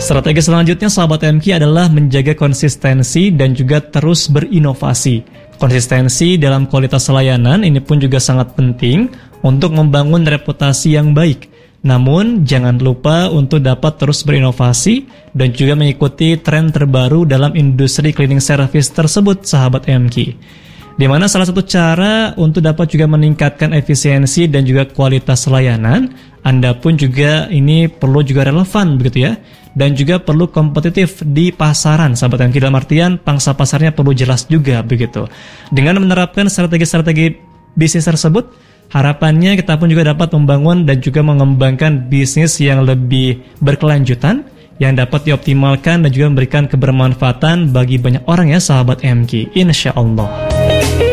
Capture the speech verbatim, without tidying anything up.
Strategi selanjutnya sahabat M K adalah menjaga konsistensi dan juga terus berinovasi. Konsistensi dalam kualitas layanan ini pun juga sangat penting untuk membangun reputasi yang baik. Namun jangan lupa untuk dapat terus berinovasi dan juga mengikuti tren terbaru dalam industri cleaning service tersebut sahabat M K. Di mana salah satu cara untuk dapat juga meningkatkan efisiensi dan juga kualitas layanan, Anda pun juga ini perlu juga relevan begitu ya, dan juga perlu kompetitif di pasaran sahabat M K, dalam artian pangsa pasarnya perlu jelas juga begitu. Dengan menerapkan strategi-strategi bisnis tersebut, harapannya kita pun juga dapat membangun dan juga mengembangkan bisnis yang lebih berkelanjutan, yang dapat dioptimalkan dan juga memberikan kebermanfaatan bagi banyak orang ya sahabat M K, insya Allah.